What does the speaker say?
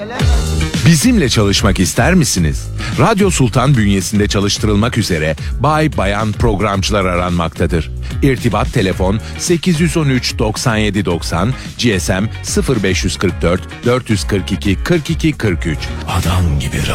Bizimle çalışmak ister misiniz? Radyo Sultan bünyesinde çalıştırılmak üzere bay bayan programcılar aranmaktadır. İrtibat telefon 813 97 90, GSM 0544 442 42 43. Adam gibi